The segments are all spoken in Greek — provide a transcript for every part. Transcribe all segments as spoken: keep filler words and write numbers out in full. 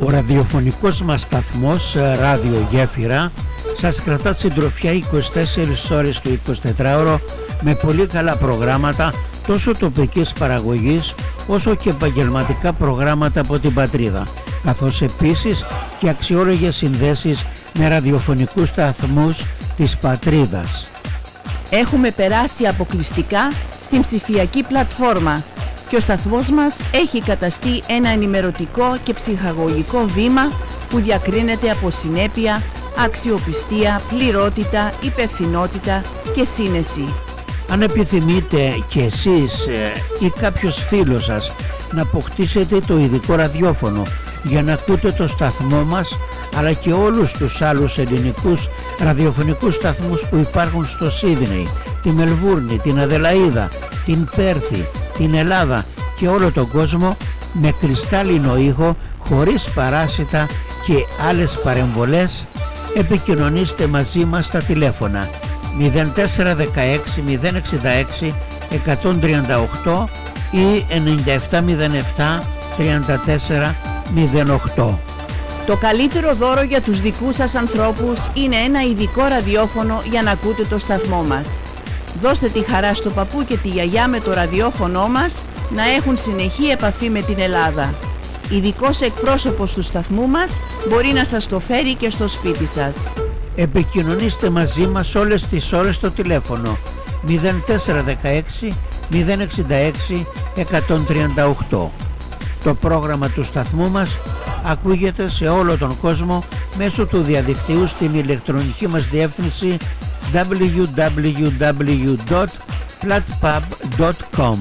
Ο ραδιοφωνικός μας σταθμός Ράδιο Γέφυρα σας κρατά συντροφιά είκοσι τέσσερις ώρες το εικοσιτετράωρο με πολύ καλά προγράμματα τόσο τοπικής παραγωγής όσο και επαγγελματικά προγράμματα από την πατρίδα, καθώς επίσης και αξιόλογες συνδέσεις με ραδιοφωνικούς σταθμούς της πατρίδας. Έχουμε περάσει αποκλειστικά στην ψηφιακή πλατφόρμα και ο σταθμός μας έχει καταστεί ένα ενημερωτικό και ψυχαγωγικό βήμα που διακρίνεται από συνέπεια, αξιοπιστία, πληρότητα, υπευθυνότητα και σύνεση. Αν επιθυμείτε και εσείς ε, ή κάποιος φίλος σας να αποκτήσετε το ειδικό ραδιόφωνο για να ακούτε το σταθμό μας, αλλά και όλους τους άλλους ελληνικούς ραδιοφωνικούς σταθμούς που υπάρχουν στο Σίδνεϊ, τη Μελβούρνη, την Αδελαΐδα, την Πέρθη, την Ελλάδα και όλο τον κόσμο, με κρυστάλλινο ήχο, χωρίς παράσιτα και άλλες παρεμβολές, επικοινωνήστε μαζί μας στα τηλέφωνα μηδέν τέσσερα δεκαέξι μηδέν εξήντα έξι εκατόν τριάντα οκτώ ή ενενήντα επτά μηδέν επτά τριάντα τέσσερα μηδέν οκτώ. Το καλύτερο δώρο για τους δικούς σας ανθρώπους είναι ένα ειδικό ραδιόφωνο για να ακούτε το σταθμό μας. Δώστε τη χαρά στο παππού και τη γιαγιά με το ραδιόφωνο μας να έχουν συνεχή επαφή με την Ελλάδα. Ειδικός εκπρόσωπος του σταθμού μας μπορεί να σας το φέρει και στο σπίτι σας. Επικοινωνήστε μαζί μας όλες τις ώρες στο τηλέφωνο μηδέν τέσσερα δεκαέξι μηδέν εξήντα έξι εκατόν τριάντα οκτώ. Το πρόγραμμα του σταθμού μας ακούγεται σε όλο τον κόσμο μέσω του διαδικτύου στην ηλεκτρονική μας διεύθυνση double-u double-u double-u τελεία platpub τελεία com.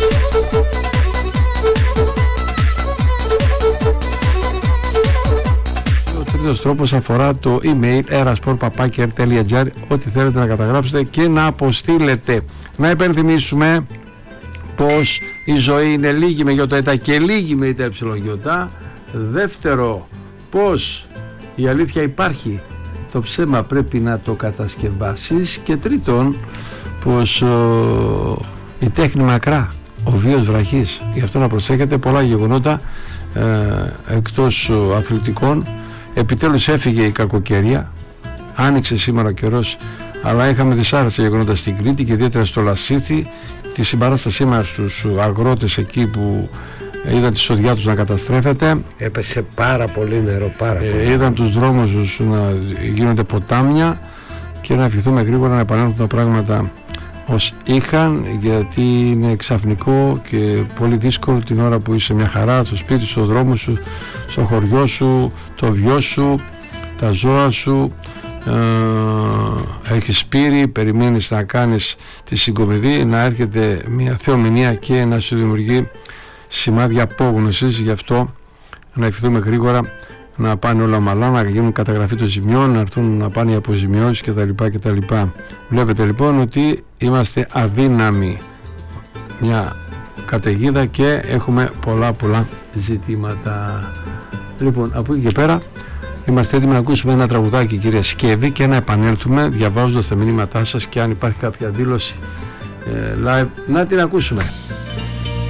Ο τρίτος τρόπος αφορά το email erasport παπάκι r τελεία gr, ό,τι θέλετε να καταγράψετε και να αποστείλετε. Να υπενθυμίσουμε πως η ζωή είναι λίγη με γιώτα και λίγη με ητα ε. Δεύτερο, πως η αλήθεια υπάρχει, το ψέμα πρέπει να το κατασκευάσεις. Και τρίτον, πως ο, η τέχνη μακρά, ο βίος βραχής. Γι' αυτό να προσέχετε, πολλά γεγονότα ε, εκτός ο, αθλητικών. Επιτέλους έφυγε η κακοκαιρία, άνοιξε σήμερα ο καιρός, αλλά είχαμε δυσάρεστα γεγονότα στην Κρήτη και ιδιαίτερα στο Λασίθι. Τη συμπαράστασή μας στους αγρότες εκεί που είδαν τη σοδιά τους να καταστρέφεται. Έπεσε πάρα πολύ νερό, πάρα πολύ. Ε, είδαν τους δρόμους τους να γίνονται ποτάμια και να ευχηθούμε γρήγορα να επανέλθουν τα πράγματα ως είχαν, γιατί είναι ξαφνικό και πολύ δύσκολο την ώρα που είσαι μια χαρά στο σπίτι, στο δρόμο σου, στο χωριό σου, το βιό σου, τα ζώα σου. Ε, έχεις πύρη, περιμένεις να κάνεις τη συγκομιδή, να έρχεται μια θεομηνία και να σου δημιουργεί σημάδια απόγνωσης. Γι' αυτό να ευχηθούμε γρήγορα να πάνε όλα ομαλά, να γίνουν καταγραφή των ζημιών, να έρθουν να πάνε οι αποζημιώσεις κτλ. κτλ. Βλέπετε λοιπόν ότι είμαστε αδύναμοι, μια καταιγίδα και έχουμε πολλά πολλά ζητήματα. Λοιπόν, από εκεί και πέρα είμαστε έτοιμοι να ακούσουμε ένα τραγουδάκι, κυρία Σκεύη, και να επανέλθουμε διαβάζοντας τα μηνύματά σας και αν υπάρχει κάποια δήλωση ε, live να την ακούσουμε.